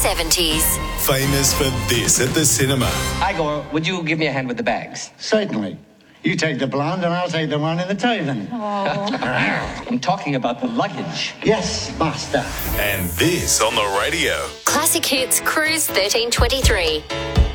70s. Famous for this at the cinema. Igor, would you give me a hand with the bags? Certainly. You take the blonde and I'll take the one in the tithing. I'm talking about the luggage. Yes, master. And this on the radio. Classic Hits Cruise 1323.